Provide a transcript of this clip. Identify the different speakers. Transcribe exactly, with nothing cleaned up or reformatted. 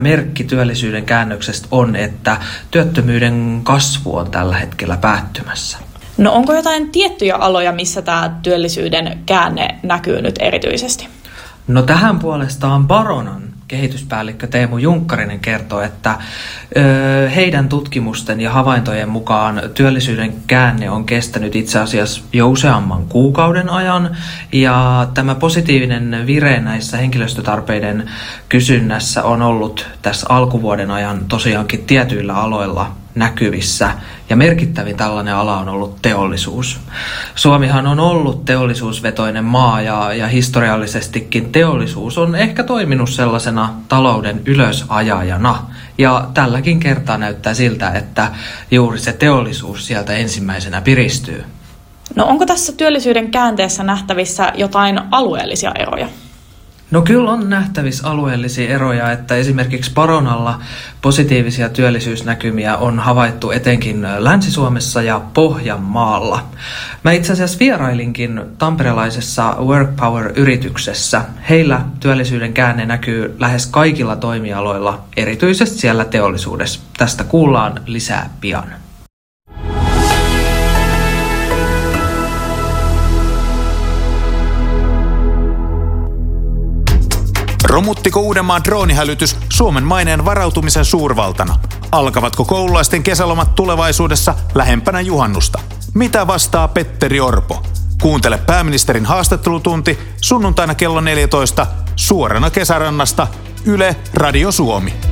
Speaker 1: Merkki työllisyyden käännöksestä on, että työttömyyden kasvu on tällä hetkellä päättymässä.
Speaker 2: No onko jotain tiettyjä aloja, missä tämä työllisyyden käänne näkyy nyt erityisesti?
Speaker 1: No tähän puolestaan Baronan kehityspäällikkö Teemu Junkkarinen kertoo, että ö, heidän tutkimusten ja havaintojen mukaan työllisyyden käänne on kestänyt itse asiassa jo useamman kuukauden ajan. Ja tämä positiivinen vire näissä henkilöstötarpeiden kysynnässä on ollut tässä alkuvuoden ajan tosiaankin tietyillä aloilla näkyvissä. Ja merkittävin tällainen ala on ollut teollisuus. Suomihan on ollut teollisuusvetoinen maa ja, ja historiallisestikin teollisuus on ehkä toiminut sellaisena talouden ylösajajana. Ja tälläkin kertaa näyttää siltä, että juuri se teollisuus sieltä ensimmäisenä piristyy.
Speaker 2: No onko tässä työllisyyden käänteessä nähtävissä jotain alueellisia eroja?
Speaker 1: No kyllä on nähtävissä alueellisia eroja, että esimerkiksi Baronalla positiivisia työllisyysnäkymiä on havaittu etenkin Länsi-Suomessa ja Pohjanmaalla. Mä itse asiassa vierailinkin tamperelaisessa Workpower-yrityksessä. Heillä työllisyyden käänne näkyy lähes kaikilla toimialoilla, erityisesti siellä teollisuudessa. Tästä kuullaan lisää pian.
Speaker 3: Romuttiko Uudenmaan droonihälytys Suomen maineen varautumisen suurvaltana? Alkavatko koululaisten kesälomat tulevaisuudessa lähempänä juhannusta? Mitä vastaa Petteri Orpo? Kuuntele pääministerin haastattelutunti sunnuntaina kello neljätoista suorana Kesärannasta Yle Radio Suomi.